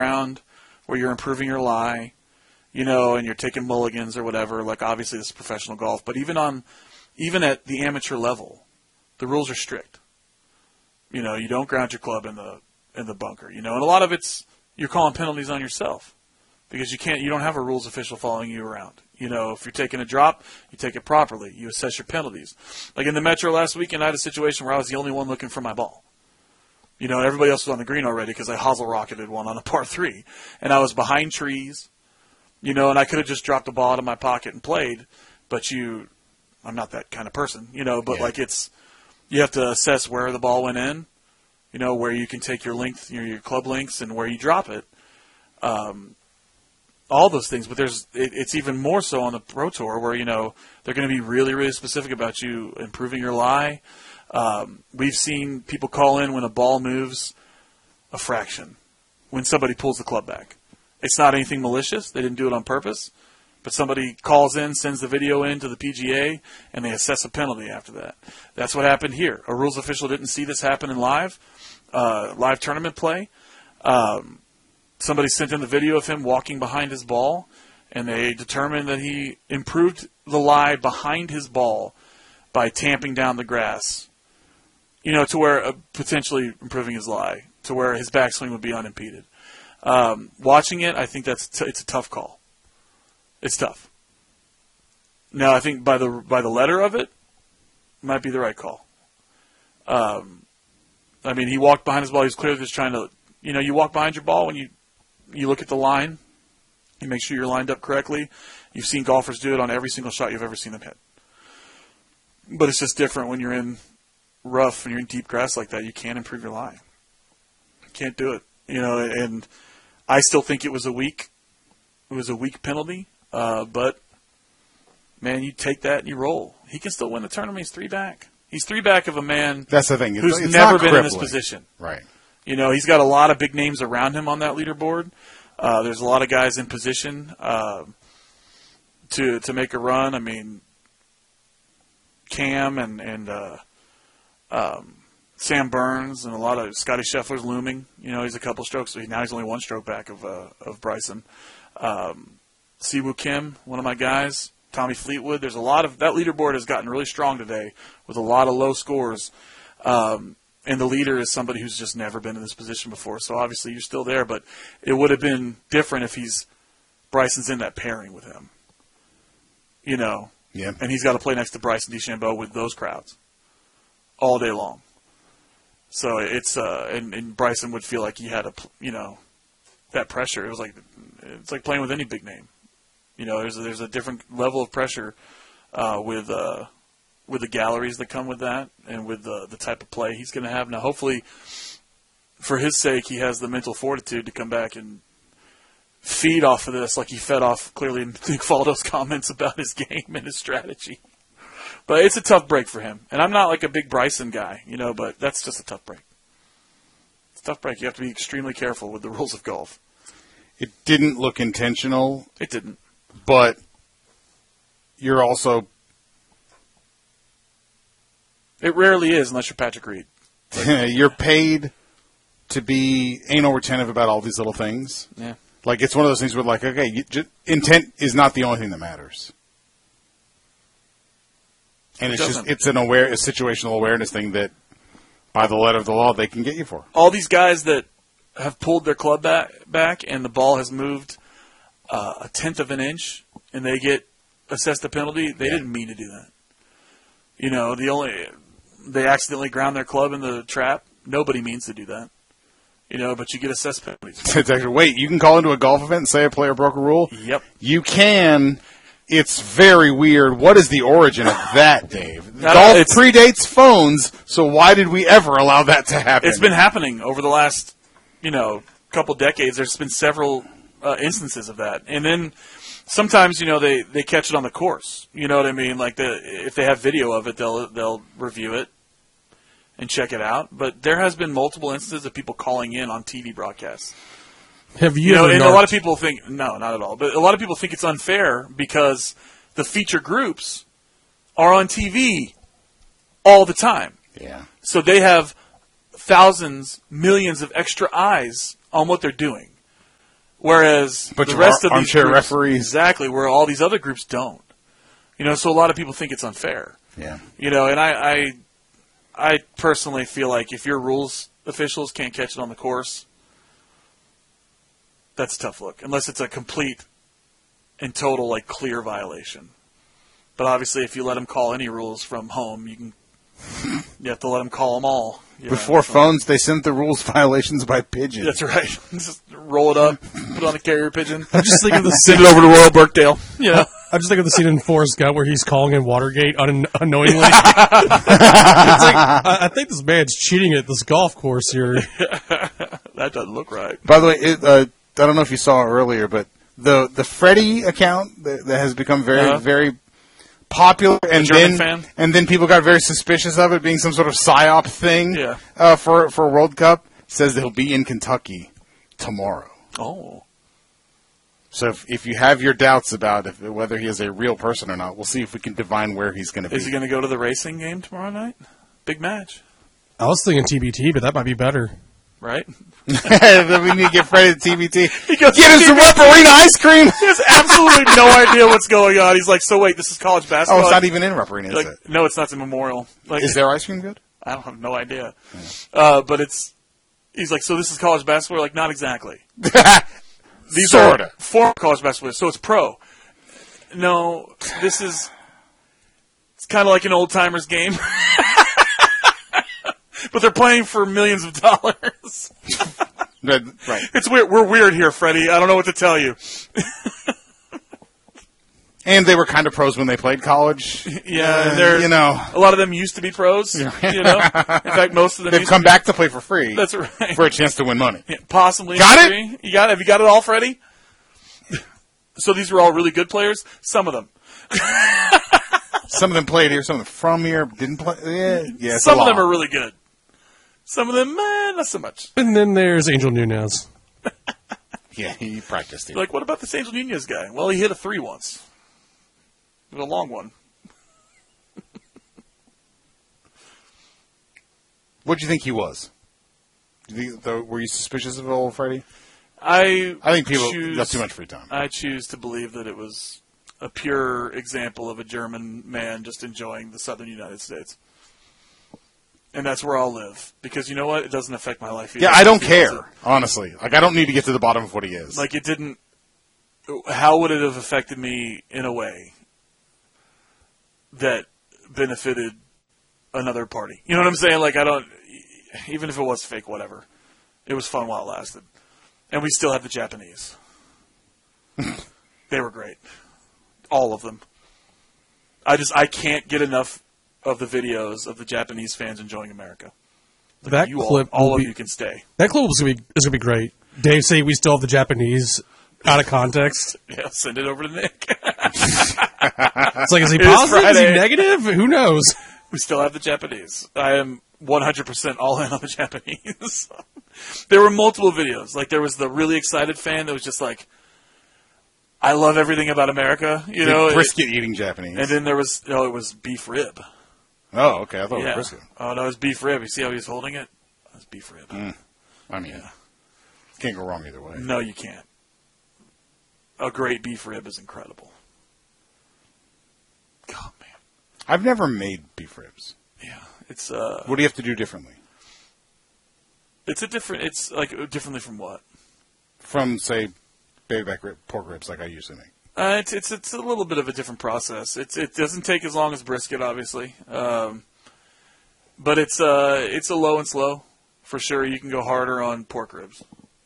round where you're improving your lie, and you're taking mulligans or whatever. Like, obviously this is professional golf, but even at the amateur level, the rules are strict. You don't ground your club in the bunker. And a lot of it's you're calling penalties on yourself because you don't have a rules official following you around. If you're taking a drop, you take it properly. You assess your penalties. Like in the Metro last weekend, I had a situation where I was the only one looking for my ball. Everybody else was on the green already because I hosel rocketed one on a par 3. And I was behind trees, and I could have just dropped the ball out of my pocket and played. But I'm not that kind of person, but yeah. You have to assess where the ball went in, where you can take your length, your club lengths, and where you drop it. All those things, but it's even more so on the Pro Tour where, they're going to be really, really specific about you improving your lie. We've seen people call in when a ball moves a fraction, when somebody pulls the club back. It's not anything malicious. They didn't do it on purpose. But somebody calls in, sends the video in to the PGA, and they assess a penalty after that. That's what happened here. A rules official didn't see this happen in live tournament play. Somebody sent in the video of him walking behind his ball, and they determined that he improved the lie behind his ball by tamping down the grass, to where potentially improving his lie, to where his backswing would be unimpeded. Watching it, I think it's a tough call. It's tough. Now, I think by the letter of it, might be the right call. He walked behind his ball. He was clearly just trying to, you walk behind your ball when you look at the line. You make sure you're lined up correctly. You've seen golfers do it on every single shot you've ever seen them hit. But it's just different when you're in rough and you're in deep grass like that. You can't improve your lie. You can't do it. And I still think it was a weak penalty. But man, you take that and you roll. He can still win the tournament. He's 3 back. He's 3 back of a man. That's the thing. Who's never been in this position. Right. He's got a lot of big names around him on that leaderboard. There's a lot of guys in position to make a run. Cam and Sam Burns and a lot of Scotty Scheffler's looming. He's a couple strokes. Now he's only 1 stroke back of Bryson. Siwoo Kim, one of my guys. Tommy Fleetwood. There's a lot of that leaderboard has gotten really strong today with a lot of low scores. And the leader is somebody who's just never been in this position before. So obviously you're still there, but it would have been different if Bryson's in that pairing with him. Yeah. And he's got to play next to Bryson DeChambeau with those crowds all day long. So it's and Bryson would feel like he had that pressure. It's like playing with any big name. There's a different level of pressure with the galleries that come with that and with the type of play he's going to have. Now, hopefully, for his sake, he has the mental fortitude to come back and feed off of this like he fed off, clearly, in Nick Faldo's comments about his game and his strategy. But it's a tough break for him. And I'm not like a big Bryson guy, but that's just a tough break. It's a tough break. You have to be extremely careful with the rules of golf. It didn't look intentional. It didn't. But you're also... It rarely is unless you're Patrick Reed. You're paid to be anal retentive about all these little things. Yeah. Like, it's one of those things where, like, okay, intent is not the only thing that matters. And it's a situational awareness thing that, by the letter of the law, they can get you for. All these guys that have pulled their club back and the ball has moved a tenth of an inch and they get assessed a penalty, they didn't mean to do that. They accidentally ground their club in the trap. Nobody means to do that. But you get assessed penalties. Wait, you can call into a golf event and say a player broke a rule? Yep. You can. It's very weird. What is the origin of that, Dave? Golf predates phones, so why did we ever allow that to happen? It's been happening over the last, couple decades. There's been several instances of that. And then sometimes, they catch it on the course. You know what I mean? Like, if they have video of it, they'll review it and check it out. But there has been multiple instances of people calling in on TV broadcasts. Have you and a lot of people think, no, not at all. But a lot of people think it's unfair because the feature groups are on TV all the time. Yeah. So they have thousands, millions of extra eyes on what they're doing. Whereas But the rest of these armchair groups, referees. exactly, where all these other groups don't. So a lot of people think it's unfair. Yeah. And I personally feel like if your rules officials can't catch it on the course, that's a tough look. Unless it's a complete and total, like, clear violation. But obviously, if you let them call any rules from home, you have to let them call them all. Before phones, they sent the rules violations by pigeon. That's right. Just roll it up, put it on a carrier pigeon. I just think of the Send it over to Royal Burkdale. Yeah. I just think of the scene in Forrest Gump where he's calling in Watergate unknowingly. It's like, I think this man's cheating at this golf course here. That doesn't look right. By the way, I don't know if you saw it earlier, but the Freddie account that has become very, very popular, and then people got very suspicious of it being some sort of psyop thing for a World Cup, says that he'll be in Kentucky tomorrow. Oh. So if you have your doubts about whether he is a real person or not, we'll see if we can divine where he's going to be. Is he going to go to the racing game tomorrow night? Big match. I was thinking TBT, but that might be better. Right? Then we need to get Freddie to TBT. Get him some Rupp-Arena ice cream! He has absolutely no idea what's going on. He's like, so wait, this is college basketball? Oh, it's not even in Rupp-Arena, is it? No, it's not the Memorial. Like, is their ice cream good? I don't have no idea. But he's like, so this is college basketball? We're like, not exactly. These are former college basketball, so it's pro. No, it's kind of like an old-timers game. But they're playing for millions of dollars. Right. It's weird. We're weird here, Freddie. I don't know what to tell you. And they were kind of pros when they played college. Yeah, a lot of them used to be pros. In fact, most of them they've come back to play for free. That's right. For a chance to win money. Yeah, possibly. Got it? Have you got it all, Freddie? So these were all really good players. Some of them. Some of them played here. Some of them from here didn't play. Yeah. Some of them are really good. Some of them, not so much. And then there's Angel Nunez. Yeah, he practiced it. Like, what about this Angel Nunez guy? Well, he hit a 3 once. It was a long one. What do you think he was? Were you suspicious of old Freddie? I think people got too much free time. I choose to believe that it was a pure example of a German man just enjoying the southern United States. And that's where I'll live. Because you know what? It doesn't affect my life either. Yeah, I don't care, honestly. Like, I don't need to get to the bottom of what he is. Like, it didn't... How would it have affected me in a way that benefited another party? You know what I'm saying? Like, I don't... Even if it was fake, whatever. It was fun while it lasted. And we still have the Japanese. They were great. All of them. I can't get enough of the videos of the Japanese fans enjoying America. Like, that clip, all of you can stay. That clip is gonna be great. Dave say we still have the Japanese out of context. Yeah, send it over to Nick. It's like, is he positive? Is he negative? Who knows? We still have the Japanese. I am 100% all in on the Japanese. There were multiple videos. Like, there was the really excited fan that was just like, I love everything about America. You know, brisket eating Japanese. And then there was, it was beef rib. Oh, okay. I thought it was brisket. Oh, no, it was beef rib. You see how he was holding it? It was beef rib. I mean, can't go wrong either way. No, you can't. A great beef rib is incredible. God, man. I've never made beef ribs. Yeah, it's What do you have to do differently? It's differently from what? From, say, baby back pork ribs like I usually make. It's a little bit of a different process. It doesn't take as long as brisket, obviously, but it's a low and slow for sure. You can go harder on pork ribs.